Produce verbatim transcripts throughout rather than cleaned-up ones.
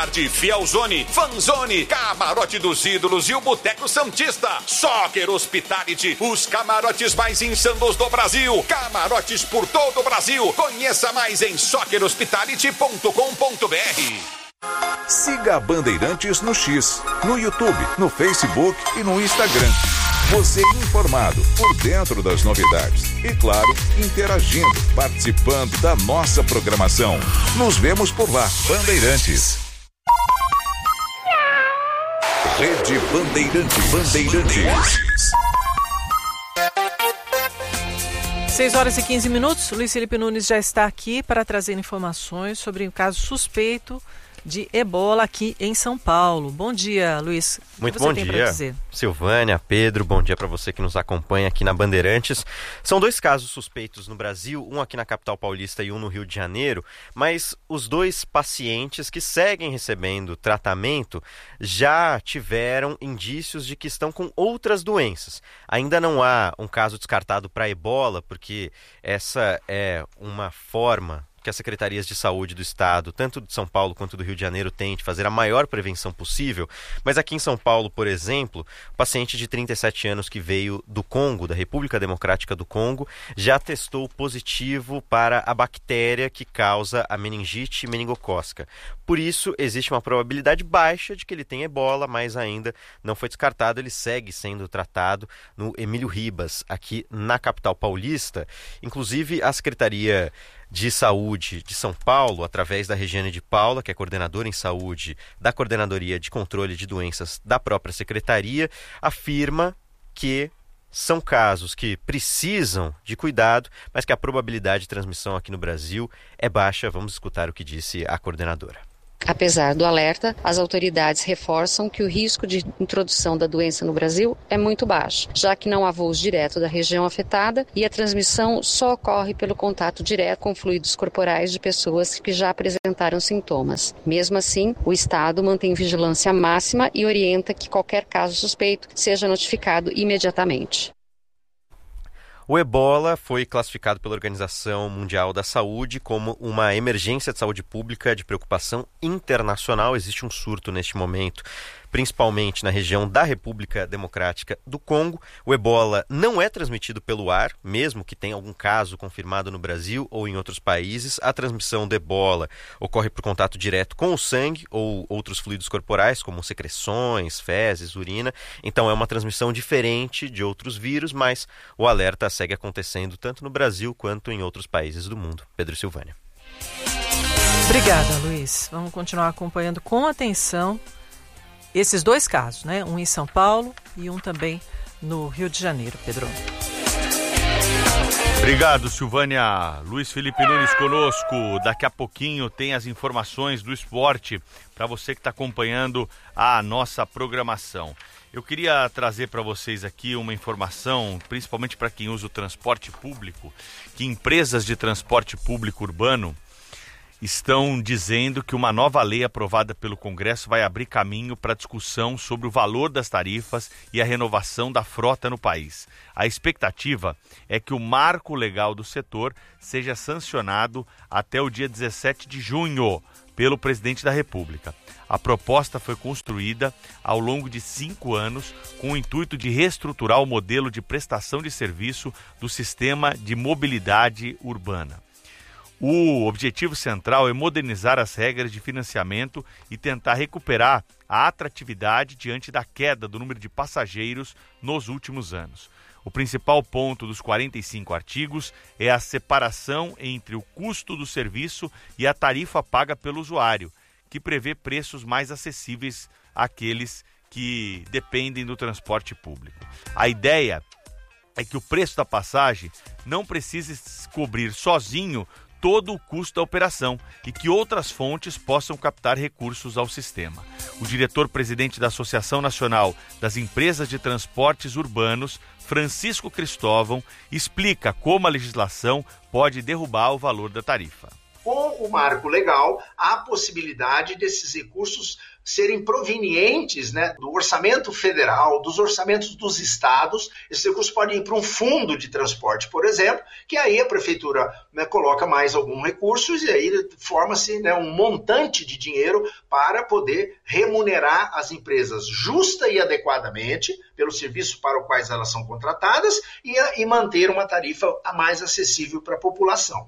De Fielzone, Fanzone, Camarote dos Ídolos e o Boteco Santista. Soccer Hospitality, os camarotes mais insanos do Brasil. Camarotes por todo o Brasil. Conheça mais em soccer hospitality ponto com ponto b r. Siga a Bandeirantes no X, no YouTube, no Facebook e no Instagram. Você informado, por dentro das novidades. E claro, interagindo, participando da nossa programação. Nos vemos por lá. Bandeirantes. Rede Bandeirantes. Bandeirantes. seis horas e quinze minutos. Luiz Felipe Nunes já está aqui para trazer informações sobre um caso suspeito de ebola aqui em São Paulo. Bom dia, Luiz. Muito bom dia, Silvânia, Pedro, bom dia para você que nos acompanha aqui na Bandeirantes. São dois casos suspeitos no Brasil, um aqui na capital paulista e um no Rio de Janeiro, mas os dois pacientes que seguem recebendo tratamento já tiveram indícios de que estão com outras doenças. Ainda não há um caso descartado para ebola, porque essa é uma forma que as secretarias de saúde do estado, tanto de São Paulo quanto do Rio de Janeiro, têm de fazer a maior prevenção possível. Mas aqui em São Paulo, por exemplo, o paciente de trinta e sete anos que veio do Congo, da República Democrática do Congo, já testou positivo para a bactéria que causa a meningite meningocócica. Por isso, existe uma probabilidade baixa de que ele tenha ebola, mas ainda não foi descartado. Ele segue sendo tratado no Emílio Ribas, aqui na capital paulista. Inclusive, a Secretaria de Saúde de São Paulo, através da Regiane de Paula, que é coordenadora em saúde da Coordenadoria de Controle de Doenças da própria Secretaria, afirma que são casos que precisam de cuidado, mas que a probabilidade de transmissão aqui no Brasil é baixa. Vamos escutar o que disse a coordenadora. Apesar do alerta, as autoridades reforçam que o risco de introdução da doença no Brasil é muito baixo, já que não há voos direto da região afetada e a transmissão só ocorre pelo contato direto com fluidos corporais de pessoas que já apresentaram sintomas. Mesmo assim, o Estado mantém vigilância máxima e orienta que qualquer caso suspeito seja notificado imediatamente. O ebola foi classificado pela Organização Mundial da Saúde como uma emergência de saúde pública de preocupação internacional. Existe um surto neste momento, principalmente na região da República Democrática do Congo. O ebola não é transmitido pelo ar, mesmo que tenha algum caso confirmado no Brasil ou em outros países. A transmissão do ebola ocorre por contato direto com o sangue ou outros fluidos corporais, como secreções, fezes, urina. Então é uma transmissão diferente de outros vírus, mas o alerta segue acontecendo tanto no Brasil quanto em outros países do mundo. Pedro Silvânia. Obrigada, Luiz. Vamos continuar acompanhando com atenção esses dois casos, né? Um em São Paulo e um também no Rio de Janeiro, Pedro. Obrigado, Silvânia. Luiz Felipe Nunes conosco. Daqui a pouquinho tem as informações do esporte para você que está acompanhando a nossa programação. Eu queria trazer para vocês aqui uma informação, principalmente para quem usa o transporte público, que empresas de transporte público urbano estão dizendo que uma nova lei aprovada pelo Congresso vai abrir caminho para discussão sobre o valor das tarifas e a renovação da frota no país. A expectativa é que o marco legal do setor seja sancionado até o dia dezessete de junho pelo presidente da República. A proposta foi construída ao longo de cinco anos com o intuito de reestruturar o modelo de prestação de serviço do sistema de mobilidade urbana. O objetivo central é modernizar as regras de financiamento e tentar recuperar a atratividade diante da queda do número de passageiros nos últimos anos. O principal ponto dos quarenta e cinco artigos é a separação entre o custo do serviço e a tarifa paga pelo usuário, que prevê preços mais acessíveis àqueles que dependem do transporte público. A ideia é que o preço da passagem não precise cobrir sozinho todo o custo da operação e que outras fontes possam captar recursos ao sistema. O diretor-presidente da Associação Nacional das Empresas de Transportes Urbanos, Francisco Cristóvão, explica como a legislação pode derrubar o valor da tarifa. Com o marco legal, há a possibilidade desses recursos serem provenientes, né, do orçamento federal, dos orçamentos dos estados. Esses recursos podem ir para um fundo de transporte, por exemplo, que aí a prefeitura, né, coloca mais alguns recursos e aí forma-se, né, um montante de dinheiro para poder remunerar as empresas justa e adequadamente pelo serviço para o quais elas são contratadas e, e manter uma tarifa mais acessível para a população.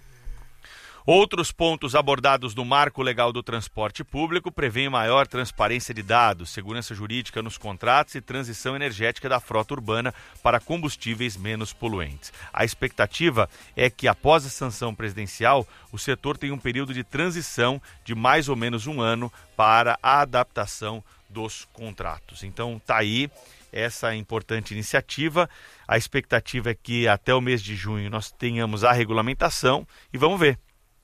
Outros pontos abordados no Marco Legal do Transporte Público prevêem maior transparência de dados, segurança jurídica nos contratos e transição energética da frota urbana para combustíveis menos poluentes. A expectativa é que, após a sanção presidencial, o setor tenha um período de transição de mais ou menos um ano para a adaptação dos contratos. Então, está aí essa importante iniciativa. A expectativa é que até o mês de junho nós tenhamos a regulamentação e vamos ver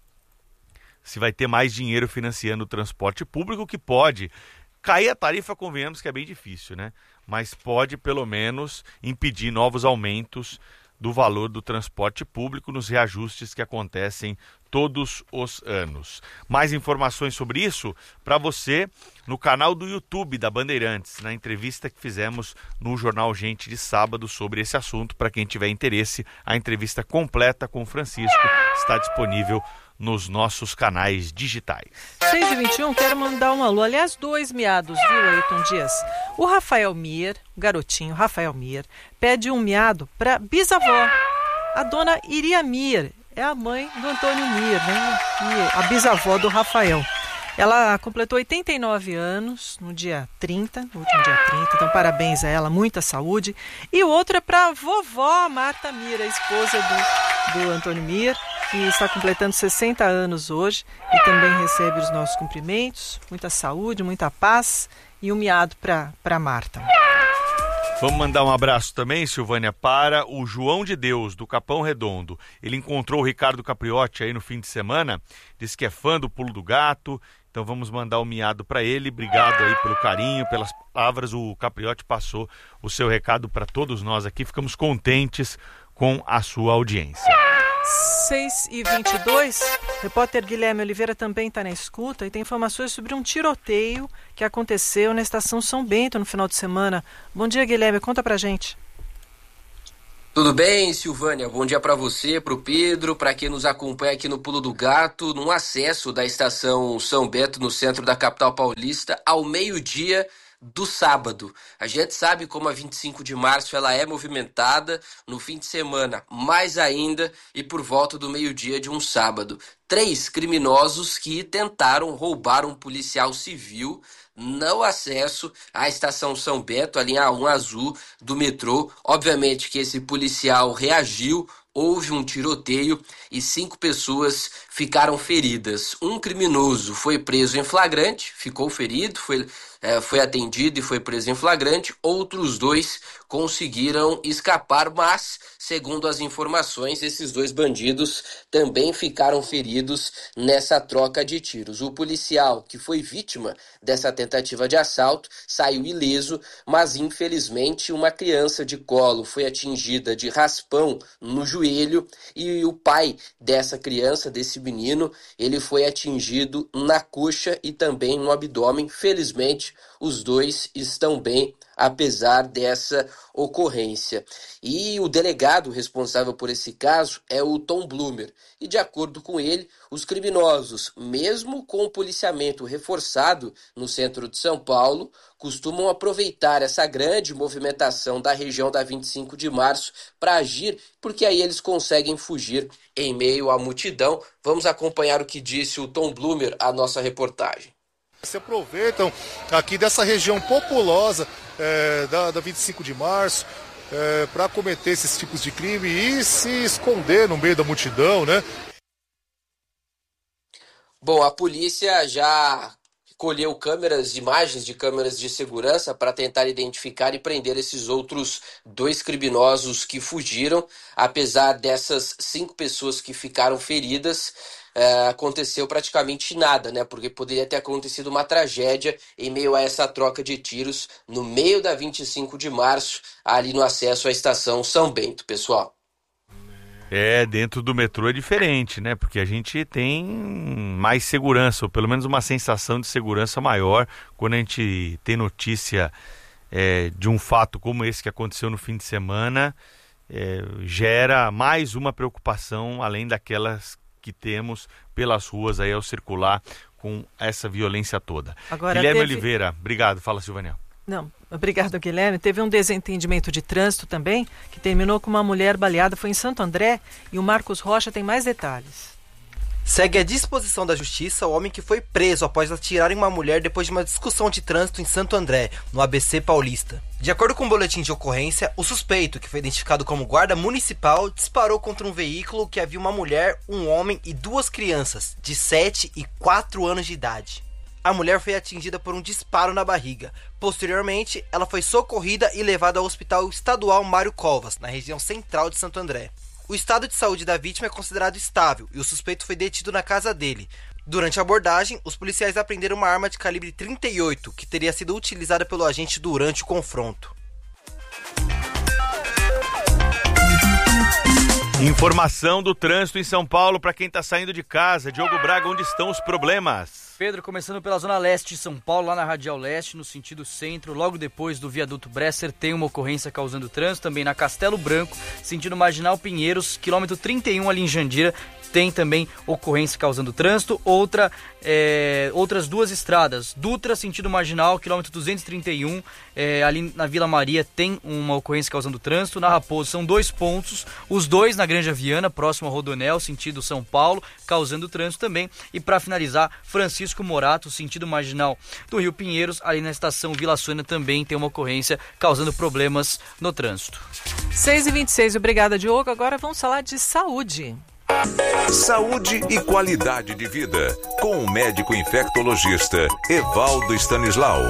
se vai ter mais dinheiro financiando o transporte público, que pode cair a tarifa, convenhamos que é bem difícil, né? Mas pode, pelo menos, impedir novos aumentos do valor do transporte público nos reajustes que acontecem todos os anos. Mais informações sobre isso para você no canal do YouTube da Bandeirantes, na entrevista que fizemos no Jornal Gente de sábado sobre esse assunto. Para quem tiver interesse, a entrevista completa com o Francisco está disponível nos nossos canais digitais. seis e vinte e um, quero mandar um alô. Aliás, dois miados, viu, Ailton Dias? O Rafael Mier, o garotinho Rafael Mier, pede um miado para bisavó, a dona Iria Mier. É a mãe do Antônio Mier, né? A bisavó do Rafael. Ela completou oitenta e nove anos no dia trinta, no último dia trinta, então parabéns a ela, muita saúde. E o outro é para a vovó Marta Mier, a esposa do, do Antônio Mier, que está completando sessenta anos hoje e também recebe os nossos cumprimentos. Muita saúde, muita paz e um miado para Marta. Vamos mandar um abraço também, Silvânia, para o João de Deus, do Capão Redondo. Ele encontrou o Ricardo Capriotti aí no fim de semana, disse que é fã do Pulo do Gato, então vamos mandar um miado para ele. Obrigado aí pelo carinho, pelas palavras. O Capriotti passou o seu recado para todos nós aqui, ficamos contentes com a sua audiência. seis e vinte e dois, repórter Guilherme Oliveira também está na escuta e tem informações sobre um tiroteio que aconteceu na estação São Bento no final de semana. Bom dia, Guilherme, conta pra gente. Tudo bem, Silvânia? Bom dia para você, para o Pedro, para quem nos acompanha aqui no Pulo do Gato, no acesso da estação São Bento, no centro da capital paulista, ao meio-dia do sábado. A gente sabe como a vinte e cinco de março ela é movimentada, no fim de semana mais ainda e por volta do meio-dia de um sábado. Três criminosos que tentaram roubar um policial civil no acesso à estação São Bento, a linha um azul do metrô. Obviamente que esse policial reagiu, houve um tiroteio e cinco pessoas ficaram feridas. Um criminoso foi preso em flagrante, ficou ferido, foi, é, foi atendido e foi preso em flagrante. Outros dois conseguiram escapar, mas, segundo as informações, esses dois bandidos também ficaram feridos nessa troca de tiros. O policial que foi vítima dessa tentativa de assalto saiu ileso, mas infelizmente uma criança de colo foi atingida de raspão no joelho e o pai dessa criança, desse menino, ele foi atingido na coxa e também no abdômen. Felizmente, os dois estão bem, apesar dessa ocorrência. E o delegado responsável por esse caso é o Tom Blumer. E de acordo com ele, os criminosos, mesmo com o policiamento reforçado no centro de São Paulo, costumam aproveitar essa grande movimentação da região da vinte e cinco de março para agir, porque aí eles conseguem fugir em meio à multidão. Vamos acompanhar o que disse o Tom Blumer, a nossa reportagem. Se aproveitam aqui dessa região populosa é, da, da vinte e cinco de março é, para cometer esses tipos de crime e se esconder no meio da multidão, né? Bom, a polícia já colheu câmeras, imagens de câmeras de segurança para tentar identificar e prender esses outros dois criminosos que fugiram. Apesar dessas cinco pessoas que ficaram feridas, é, aconteceu praticamente nada, né? Porque poderia ter acontecido uma tragédia em meio a essa troca de tiros no meio da vinte e cinco de março, ali no acesso à estação São Bento, pessoal. É, dentro do metrô é diferente, né? Porque a gente tem mais segurança, ou pelo menos uma sensação de segurança maior quando a gente tem notícia é, de um fato como esse que aconteceu no fim de semana, é, gera mais uma preocupação além daquelas que temos pelas ruas aí ao circular com essa violência toda. Agora, Guilherme teve... Oliveira, obrigado. Fala, Silvânia. Não, obrigado, Guilherme. Teve um desentendimento de trânsito também, que terminou com uma mulher baleada, foi em Santo André, e o Marcos Rocha tem mais detalhes. Segue à disposição da justiça o homem que foi preso após atirar em uma mulher depois de uma discussão de trânsito em Santo André, no A B C Paulista. De acordo com o boletim de ocorrência, o suspeito, que foi identificado como guarda municipal, disparou contra um veículo que havia uma mulher, um homem e duas crianças, de sete e quatro anos de idade. A mulher foi atingida por um disparo na barriga. Posteriormente, ela foi socorrida e levada ao Hospital Estadual Mário Covas, na região central de Santo André. O estado de saúde da vítima é considerado estável e o suspeito foi detido na casa dele. Durante a abordagem, os policiais apreenderam uma arma de calibre trinta e oito, que teria sido utilizada pelo agente durante o confronto. Informação do trânsito em São Paulo para quem está saindo de casa. Diogo Braga, onde estão os problemas? Pedro, começando pela zona leste de São Paulo, lá na Radial Leste, no sentido centro, logo depois do viaduto Bresser, tem uma ocorrência causando trânsito. Também na Castelo Branco, sentido Marginal Pinheiros, quilômetro trinta e um ali em Jandira, tem também ocorrência causando trânsito. Outra, é, outras duas estradas, Dutra, sentido Marginal, quilômetro duzentos e trinta e um, é, ali na Vila Maria tem uma ocorrência causando trânsito. Na Raposo são dois pontos, os dois na Granja Viana, próximo ao Rodonel, sentido São Paulo, causando trânsito também. E para finalizar, Francisco Morato, sentido Marginal do Rio Pinheiros, ali na estação Vila Sônia também tem uma ocorrência causando problemas no trânsito. seis e vinte e seis, obrigada, Diogo. Agora vamos falar de saúde. Saúde e qualidade de vida, com o médico infectologista Evaldo Stanislau.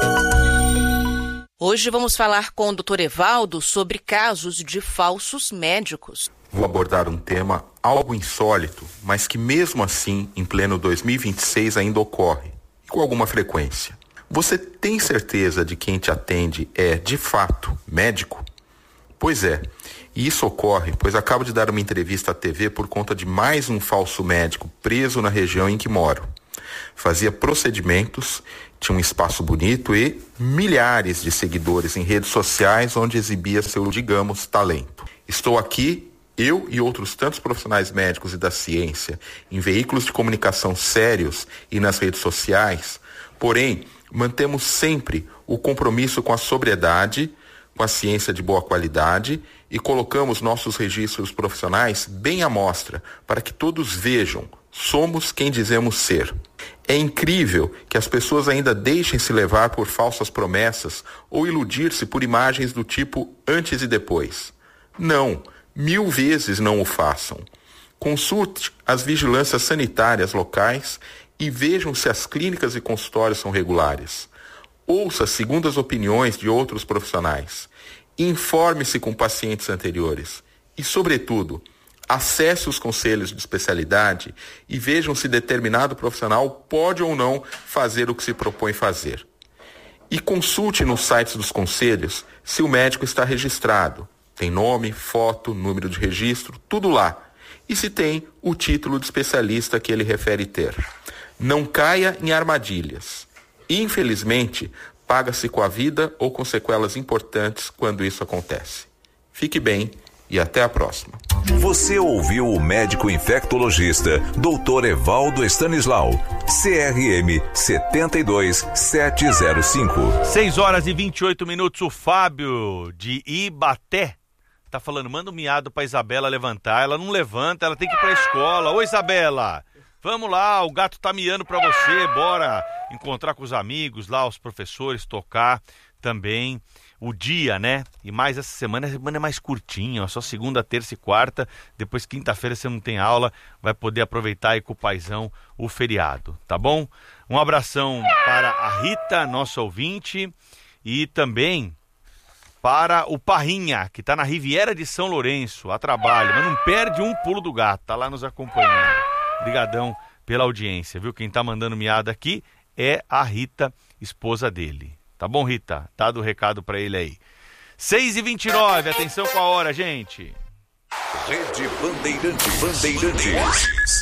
Hoje vamos falar com o doutor Evaldo sobre casos de falsos médicos. Vou abordar um tema algo insólito, mas que mesmo assim, em pleno dois mil e vinte e seis, ainda ocorre, com alguma frequência. Você tem certeza de que quem te atende é, de fato, médico? Pois é, e isso ocorre, pois acabo de dar uma entrevista à T V por conta de mais um falso médico preso na região em que moro. Fazia procedimentos, tinha um espaço bonito e milhares de seguidores em redes sociais onde exibia seu, digamos, talento. Estou aqui, eu e outros tantos profissionais médicos e da ciência, em veículos de comunicação sérios e nas redes sociais, porém, mantemos sempre o compromisso com a sobriedade, com a ciência de boa qualidade e colocamos nossos registros profissionais bem à mostra para que todos vejam, somos quem dizemos ser. É incrível que as pessoas ainda deixem se levar por falsas promessas ou iludir-se por imagens do tipo antes e depois. Não, mil vezes não o façam. Consulte as vigilâncias sanitárias locais e vejam se as clínicas e consultórios são regulares. Ouça segundas opiniões de outros profissionais. Informe-se com pacientes anteriores. E, sobretudo, acesse os conselhos de especialidade e vejam se determinado profissional pode ou não fazer o que se propõe fazer. E consulte nos sites dos conselhos se o médico está registrado. Tem nome, foto, número de registro, tudo lá. E se tem o título de especialista que ele refere ter. Não caia em armadilhas. Infelizmente, paga-se com a vida ou com sequelas importantes quando isso acontece. Fique bem e até a próxima. Você ouviu o médico infectologista doutor Evaldo Stanislau, C R M sete dois sete zero cinco. seis horas e vinte e oito minutos, o Fábio de Ibaté tá falando, manda um miado pra Isabela levantar. Ela não levanta, ela tem que ir pra escola. Ô Isabela, vamos lá, o gato tá miando pra você, bora encontrar com os amigos lá, os professores, tocar também o dia, né? E mais essa semana, a semana é mais curtinha, ó, só segunda, terça e quarta, depois quinta-feira você não tem aula, vai poder aproveitar aí com o paizão o feriado, tá bom? Um abração para a Rita, nossa ouvinte, e também para o Parrinha, que tá na Riviera de São Lourenço, a trabalho, mas não perde um pulo do gato, tá lá nos acompanhando. Obrigadão pela audiência, viu? Quem tá mandando miada aqui é a Rita, esposa dele. Tá bom, Rita? Tá do recado pra ele aí. seis e vinte e nove, atenção com a hora, gente. Rede Bandeirantes. Bandeirantes.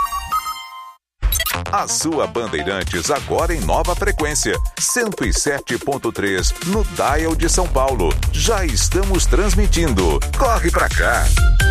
A sua Bandeirantes agora em nova frequência, cento e sete ponto três no Dial de São Paulo. Já estamos transmitindo. Corre pra cá.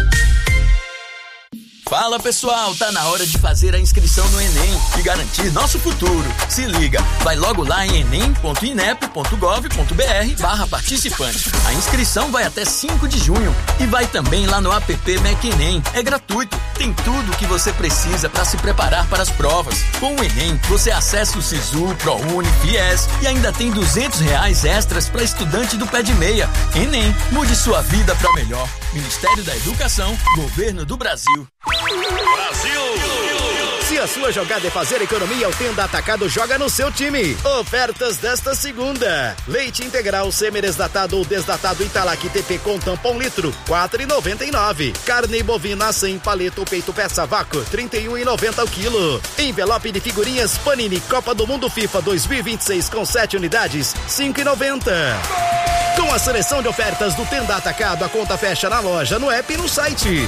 Fala pessoal, tá na hora de fazer a inscrição no Enem e garantir nosso futuro. Se liga, vai logo lá em enem ponto inep ponto gov ponto br barra participante. A inscrição vai até cinco de junho e vai também lá no app MecEnem. É gratuito, tem tudo o que você precisa para se preparar para as provas. Com o Enem, você acessa o Sisu, ProUni, Fies e ainda tem duzentos reais extras para estudante do pé de meia. Enem, mude sua vida para melhor. Ministério da Educação, Governo do Brasil. Brasil! Se a sua jogada é fazer economia, o Tenda Atacado joga no seu time. Ofertas desta segunda. Leite integral semi-desnatado ou desnatado Italac T P com tampão litro, quatro reais e noventa e nove centavos. Carne bovina sem paleta ou peito peça vácuo, trinta e um reais e noventa centavos o quilo. Envelope de figurinhas Panini Copa do Mundo FIFA dois mil e vinte e seis com sete unidades, cinco reais e noventa centavos. Com a seleção de ofertas do Tenda Atacado, a conta fecha na loja, no app e no site.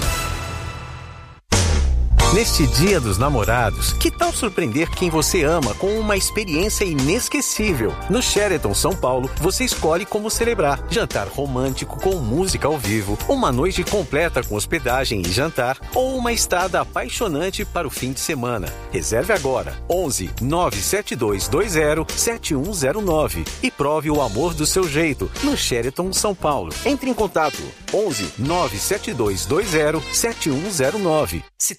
Neste Dia dos Namorados, que tal surpreender quem você ama com uma experiência inesquecível? No Sheraton São Paulo, você escolhe como celebrar. Jantar romântico com música ao vivo, uma noite completa com hospedagem e jantar, ou uma estada apaixonante para o fim de semana. Reserve agora, onze nove sete dois dois zero sete um zero nove e prove o amor do seu jeito no Sheraton São Paulo. Entre em contato, onze nove sete dois dois zero sete um zero nove. Se